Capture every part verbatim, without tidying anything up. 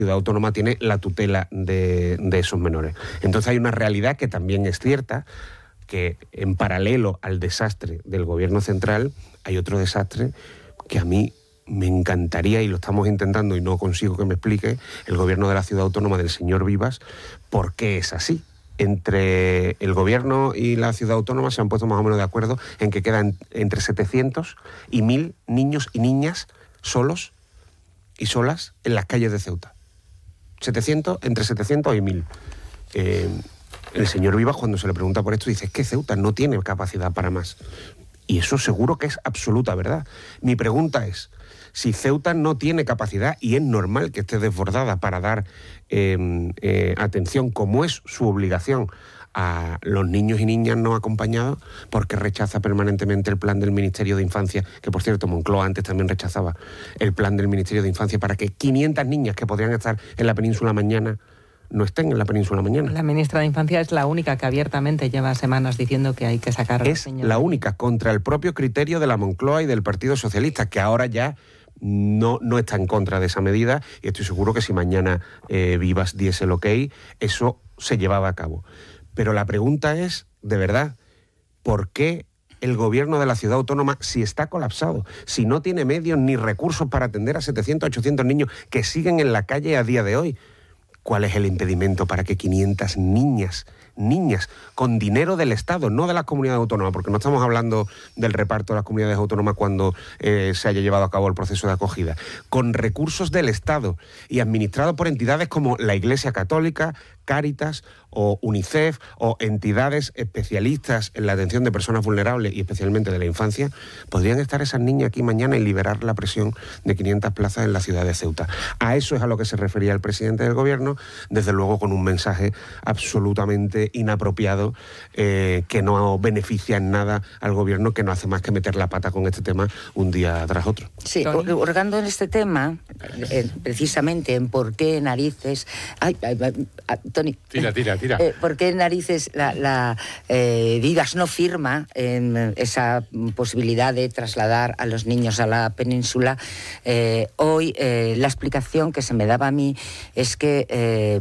Ciudad Autónoma tiene la tutela de, de esos menores. Entonces hay una realidad que también es cierta, que en paralelo al desastre del gobierno central hay otro desastre que a mí me encantaría, y lo estamos intentando y no consigo que me explique, el gobierno de la Ciudad Autónoma del señor Vivas, por qué es así. Entre el gobierno y la Ciudad Autónoma se han puesto más o menos de acuerdo en que quedan entre setecientos y mil niños y niñas solos y solas en las calles de Ceuta. setecientos, entre setecientos y mil. Eh, el señor Vivas, cuando se le pregunta por esto, dice, es que Ceuta no tiene capacidad para más. Y eso seguro que es absoluta verdad. Mi pregunta es, si Ceuta no tiene capacidad, y es normal que esté desbordada para dar eh, eh, atención, como es su obligación, a los niños y niñas no acompañados, porque rechaza permanentemente el plan del Ministerio de Infancia, que por cierto Moncloa antes también rechazaba el plan del Ministerio de Infancia para que quinientas niñas que podrían estar en la península mañana no estén en la península mañana. La ministra de Infancia es la única que abiertamente lleva semanas diciendo que hay que sacar a los Es niños. la única, contra el propio criterio de la Moncloa y del Partido Socialista, que ahora ya no, no está en contra de esa medida, y estoy seguro que si mañana eh, Vivas diese el ok, eso se llevaba a cabo. Pero la pregunta es, de verdad, ¿por qué el gobierno de la Ciudad Autónoma, si está colapsado, si no tiene medios ni recursos para atender a setecientos, ochocientos niños que siguen en la calle a día de hoy? ¿Cuál es el impedimento para que quinientas niñas, niñas, con dinero del Estado, no de las comunidades autónomas, porque no estamos hablando del reparto de las comunidades autónomas cuando eh, se haya llevado a cabo el proceso de acogida, con recursos del Estado y administrado por entidades como la Iglesia Católica, Cáritas o UNICEF o entidades especialistas en la atención de personas vulnerables y especialmente de la infancia, podrían estar esas niñas aquí mañana y liberar la presión de quinientas plazas en la ciudad de Ceuta? A eso es a lo que se refería el presidente del gobierno, desde luego con un mensaje absolutamente inapropiado eh, que no beneficia en nada al gobierno, que no hace más que meter la pata con este tema un día tras otro. Sí, hurgando en este tema, eh, precisamente en por qué narices... Ay, ay, ay, Tony. Tira, tira, tira. Eh, ¿Por qué narices la, la eh, Vivas no firma en esa posibilidad de trasladar a los niños a la península? Eh, hoy eh, la explicación que se me daba a mí es que eh,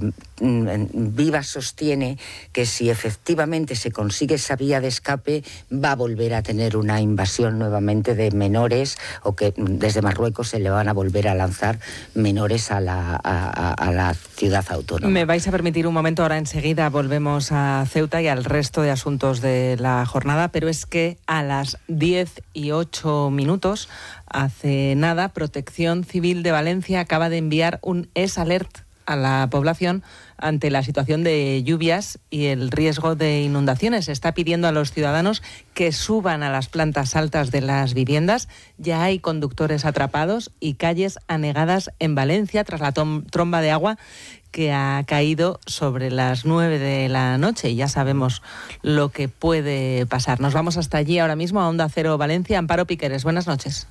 Vivas sostiene que si efectivamente se consigue esa vía de escape, va a volver a tener una invasión nuevamente de menores, o que desde Marruecos se le van a volver a lanzar menores a la, a, a la ciudad autónoma. Me vais a permitir un momento, ahora enseguida volvemos a Ceuta y al resto de asuntos de la jornada, pero es que a las diez y ocho minutos, hace nada, Protección Civil de Valencia acaba de enviar un S Alert a la población ante la situación de lluvias y el riesgo de inundaciones. Está pidiendo a los ciudadanos que suban a las plantas altas de las viviendas. Ya hay conductores atrapados y calles anegadas en Valencia tras la tromba de agua que ha caído sobre las nueve de la noche, y ya sabemos lo que puede pasar. Nos vamos hasta allí ahora mismo, a Onda Cero Valencia. Amparo Piqueres, buenas noches.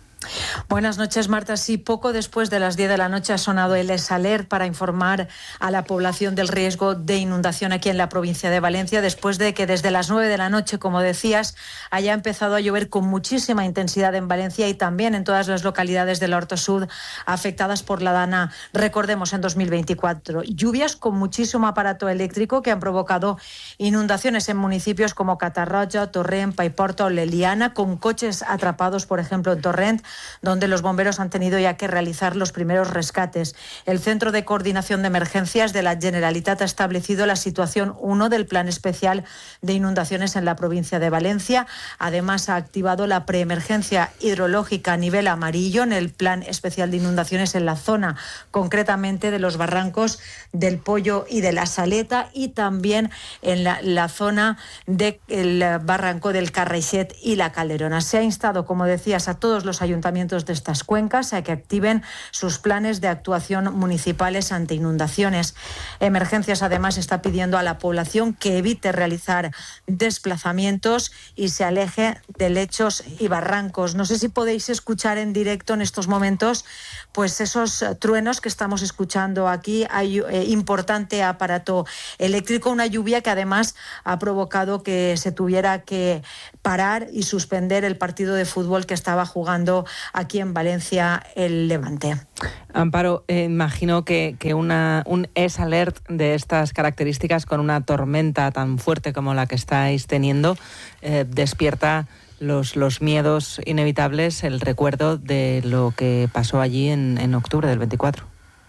Buenas noches, Marta. Sí, poco después de las diez de la noche ha sonado el S Alert para informar a la población del riesgo de inundación aquí en la provincia de Valencia, después de que desde las nueve de la noche, como decías, haya empezado a llover con muchísima intensidad en Valencia y también en todas las localidades del Horto Sud afectadas por la Dana, recordemos, en dos mil veinticuatro. Lluvias con muchísimo aparato eléctrico que han provocado inundaciones en municipios como Catarroja, Torrent, Paiporta o Leliana, con coches atrapados, por ejemplo, en Torrent, donde los bomberos han tenido ya que realizar los primeros rescates. El Centro de Coordinación de Emergencias de la Generalitat ha establecido la situación uno del Plan Especial de Inundaciones en la provincia de Valencia. Además, ha activado la preemergencia hidrológica a nivel amarillo en el Plan Especial de Inundaciones en la zona, concretamente de los barrancos del Pollo y de la Saleta, y también en la, la zona del barranco del Carraixet y la Calderona. Se ha instado, como decías, a todos los ayuntamientos de estas cuencas a que activen sus planes de actuación municipales ante inundaciones. Emergencias, además, está pidiendo a la población que evite realizar desplazamientos y se aleje de lechos y barrancos. No sé si podéis escuchar en directo en estos momentos pues esos truenos que estamos escuchando aquí. Hay eh, importante aparato eléctrico, una lluvia que además ha provocado que se tuviera que parar y suspender el partido de fútbol que estaba jugando aquí en Valencia el Levante. Amparo, eh, imagino que, que una, un S-Alert de estas características con una tormenta tan fuerte como la que estáis teniendo eh, despierta los, los miedos inevitables, el recuerdo de lo que pasó allí en, en octubre del veinticuatro.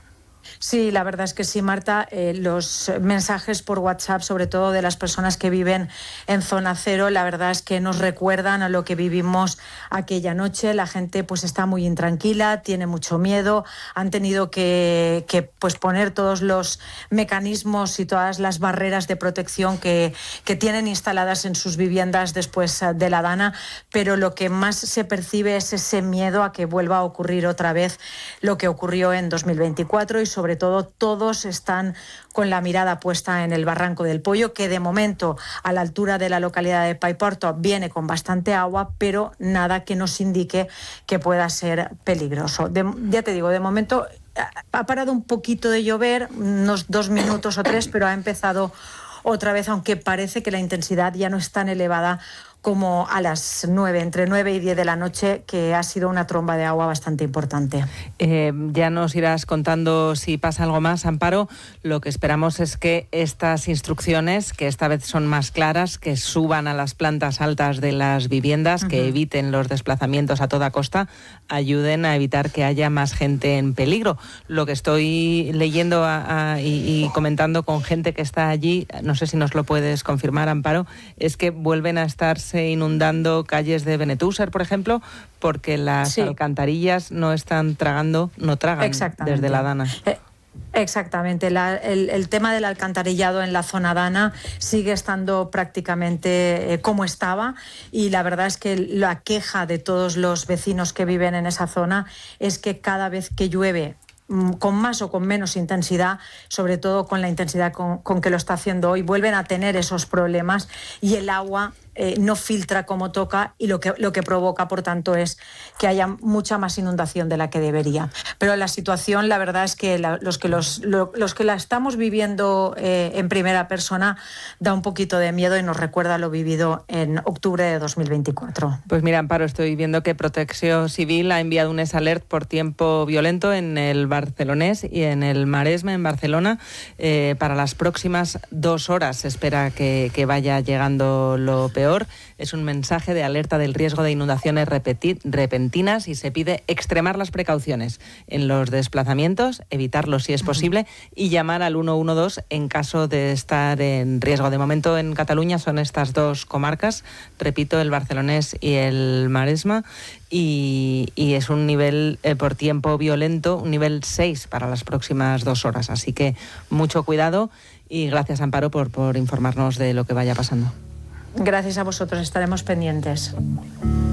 Sí, la verdad es que sí, Marta. Eh, los mensajes por WhatsApp, sobre todo de las personas que viven en zona cero, la verdad es que nos recuerdan a lo que vivimos aquella noche. La gente pues está muy intranquila, tiene mucho miedo, han tenido que, que pues poner todos los mecanismos y todas las barreras de protección que, que tienen instaladas en sus viviendas después de la Dana, pero lo que más se percibe es ese miedo a que vuelva a ocurrir otra vez lo que ocurrió en dos mil veinticuatro, y sobre todo todos están con la mirada puesta en el Barranco del Pollo, que de momento a la altura de la localidad de Paiporto viene con bastante agua, pero nada que nos indique que pueda ser peligroso. De, ya te digo, de momento ha parado un poquito de llover, unos dos minutos o tres, pero ha empezado otra vez, aunque parece que la intensidad ya no es tan elevada como a las nueve, entre nueve y diez de la noche, que ha sido una tromba de agua bastante importante. Eh, ya nos irás contando si pasa algo más, Amparo. Lo que esperamos es que estas instrucciones, que esta vez son más claras, que suban a las plantas altas de las viviendas, uh-huh. que eviten los desplazamientos a toda costa, ayuden a evitar que haya más gente en peligro. Lo que estoy leyendo a, a, y, y comentando con gente que está allí, no sé si nos lo puedes confirmar, Amparo, es que vuelven a estar inundando calles de Benetúser, por ejemplo, porque las sí. alcantarillas no están tragando, no tragan desde la Dana. Eh, Exactamente, la, el, el tema del alcantarillado en la zona Dana sigue estando prácticamente eh, como estaba, y la verdad es que la queja de todos los vecinos que viven en esa zona es que cada vez que llueve, con más o con menos intensidad, sobre todo con la intensidad con, con que lo está haciendo hoy, vuelven a tener esos problemas, y el agua eh, no filtra como toca, y lo que, lo que provoca, por tanto, es que haya mucha más inundación de la que debería. Pero la situación, la verdad es que la, los, que los, lo, los que la estamos viviendo eh, en primera persona, da un poquito de miedo y nos recuerda lo vivido en octubre de dos mil veinticuatro. Pues mira, Amparo, estoy viendo que Protección Civil ha enviado un S-Alert por tiempo violento en el Barcelonés y en el Maresme, en Barcelona, eh, para las próximas dos horas. Se espera que, que vaya llegando lo peor. Es un mensaje de alerta del riesgo de inundaciones repetit- repentinas y se pide extremar las precauciones en los desplazamientos, evitarlos si es posible, y llamar al uno uno dos en caso de estar en riesgo. De momento en Cataluña son estas dos comarcas, repito, el Barcelonés y el Maresme, y, y es un nivel eh, por tiempo violento, un nivel seis para las próximas dos horas. Así que mucho cuidado, y gracias, Amparo, por, por informarnos de lo que vaya pasando. Gracias a vosotros, estaremos pendientes.